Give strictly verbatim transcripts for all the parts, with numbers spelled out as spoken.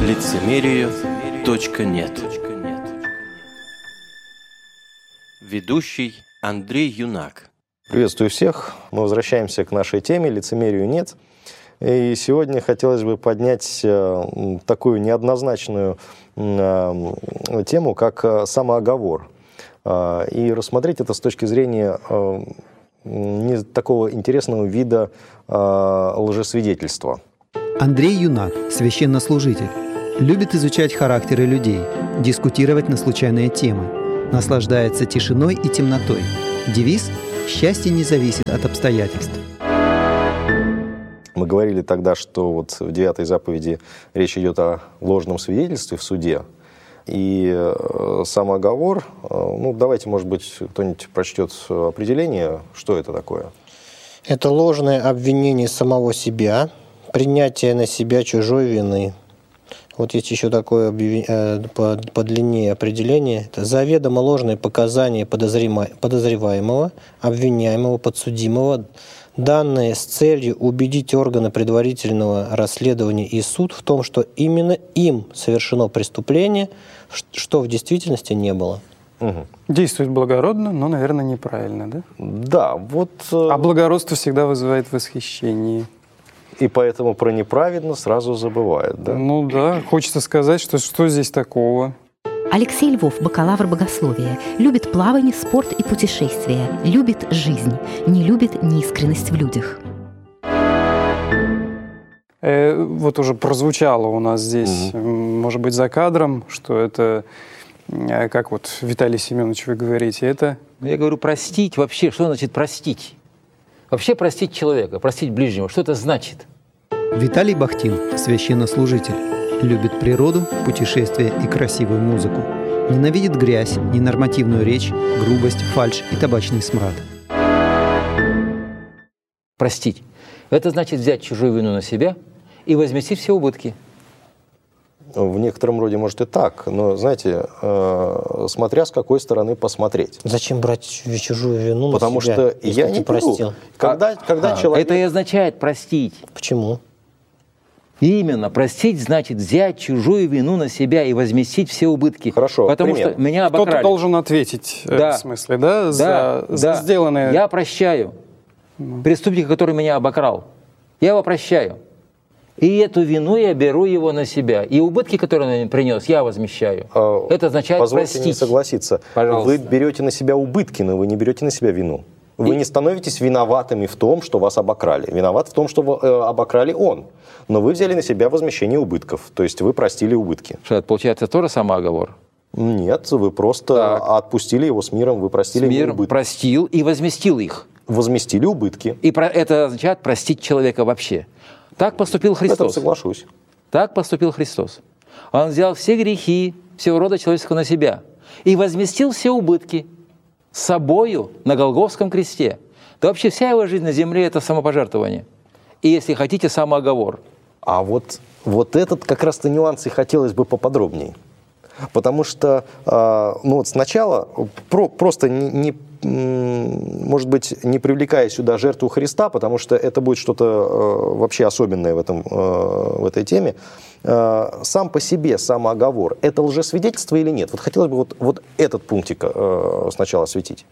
Лицемерию точка нет. Ведущий Андрей Юнак. Приветствую всех. Мы возвращаемся к нашей теме «Лицемерию нет». И сегодня хотелось бы поднять такую неоднозначную тему, как самооговор. И рассмотреть это с точки зрения не такого интересного вида лжесвидетельства. Андрей Юнак, священнослужитель, любит изучать характеры людей, дискутировать на случайные темы, наслаждается тишиной и темнотой. Девиз «Счастье не зависит от обстоятельств». Мы говорили тогда, что вот в девятой заповеди речь идет о ложном свидетельстве в суде. И самооговор, ну давайте, может быть, кто-нибудь прочтет определение, что это такое. Это ложное обвинение самого себя, принятие на себя чужой вины. Вот есть еще такое подлиннее определение. Это заведомо ложные показания подозреваемого, обвиняемого, подсудимого, данные с целью убедить органы предварительного расследования и суд в том, что именно им совершено преступление, что в действительности не было. Угу. Действует благородно, но, наверное, неправильно, да? Да, вот... А благородство всегда вызывает восхищение. И поэтому про неправедно сразу забывают, да? Ну да, хочется сказать, что что здесь такого? Алексей Львов, бакалавр богословия, любит плавание, спорт и путешествия, любит жизнь, не любит неискренность в людях. Э, вот уже прозвучало у нас здесь, угу. может быть, за кадром, что это, как вот, Виталий Семенович, вы говорите, это... Я говорю, простить вообще, что значит простить? Вообще простить человека, простить ближнего, что это значит? Виталий Бахтин, священнослужитель, любит природу, путешествия и красивую музыку. Ненавидит грязь, ненормативную речь, грубость, фальшь и табачный смрад. Простить. Это значит взять чужую вину на себя и возместить все убытки. В некотором роде, может, и так, но, знаете, э, смотря с какой стороны посмотреть. Зачем брать чужую вину Потому на себя, что если я ты не простил? Когда, а, когда а, человек... Это и означает простить. Почему? Именно. Простить значит взять чужую вину на себя и возместить все убытки. Хорошо, Потому пример. что меня обокрали. Кто-то должен ответить, да. в смысле, да, да, за, да. за сделанное. Я прощаю ну. преступника, который меня обокрал. Я его прощаю. И эту вину я беру его на себя. И убытки, которые он принес, я возмещаю. А, это означает позвольте простить. не согласиться. Пожалуйста. Вы берете на себя убытки, но вы не берете на себя вину. Вы и... не становитесь виноватыми в том, что вас обокрали. Виноват в том, что э, обокрали он. Но вы взяли на себя возмещение убытков. То есть вы простили убытки. Что, это получается тоже самооговор? Нет, вы просто так. отпустили его с миром, вы простили с миром убытки. Простил и возместил их. Возместили убытки. И про... это означает простить человека вообще. Так поступил Христос. В этом соглашусь. Так поступил Христос. Он взял все грехи всего рода человеческого на себя и возместил все убытки собою на Голгофском кресте. Да вообще вся его жизнь на земле – это самопожертвование. И, если хотите, самооговор. А вот, вот этот как раз-то нюанс и хотелось бы поподробнее. Потому что ну вот сначала про, просто не, не, может быть, не привлекая сюда жертву Христа, потому что это будет что-то вообще особенное в, этом, в этой теме, сам по себе самооговор – это лжесвидетельство или нет? Вот хотелось бы вот, вот этот пунктик сначала осветить.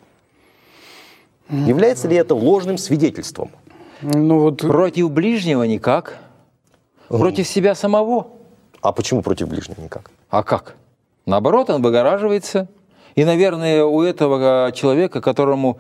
Является ли это ложным свидетельством? Ну, вот... Против ближнего никак. Против себя самого. А почему против ближнего никак? А как? Наоборот, он выгораживается. И, наверное, у этого человека, которому,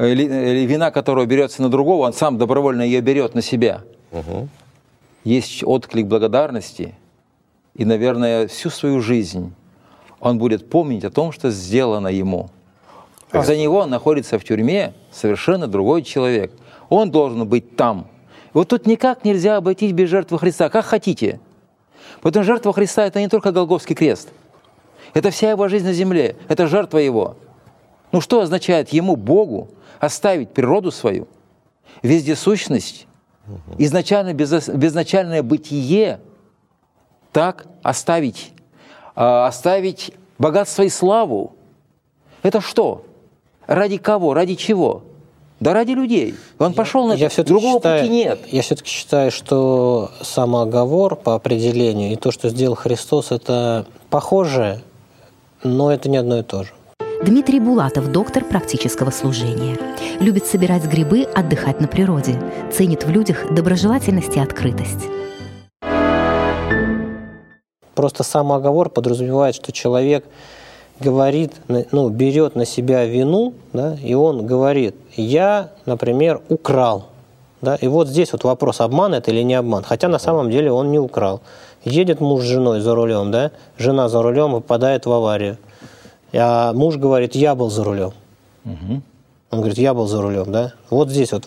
вина которого берется на другого, он сам добровольно ее берет на себя. Угу. Есть отклик благодарности. И, наверное, всю свою жизнь он будет помнить о том, что сделано ему. А за него он находится в тюрьме совершенно другой человек. Он должен быть там. Вот тут никак нельзя обойтись без жертвы Христа, как хотите. Потому что жертва Христа – это не только Голгофский крест. Это вся его жизнь на земле, это жертва его. Ну что означает ему, Богу, оставить природу свою, вездесущность, изначально, безначальное бытие, так оставить, оставить богатство и славу? Это что? Ради кого? Ради чего? Да ради людей. Он пошел на Я это. все-таки Другого считаю, пути нет. Я все-таки считаю, что самооговор по определению и то, что сделал Христос, это похоже, но это не одно и то же. Дмитрий Булатов, доктор практического служения. Любит собирать грибы, отдыхать на природе. Ценит в людях доброжелательность и открытость. Просто самооговор подразумевает, что человек говорит, ну, берет на себя вину, да, и он говорит: я, например, украл. Да, и вот здесь вот вопрос, обман это или не обман. Хотя на самом деле он не украл. Едет муж с женой за рулем, да, жена за рулем попадает в аварию. А муж говорит: я был за рулем. Угу. Он говорит: я был за рулем, да. Вот здесь вот